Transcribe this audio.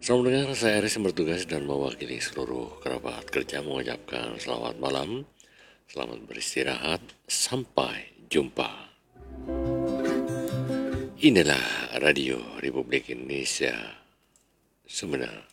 Selamat mendengar, saya Aris yang bertugas dan mewakili seluruh kerabat kerja mengucapkan selamat malam, selamat beristirahat, sampai jumpa. Inilah Radio Republik Indonesia Sumedang.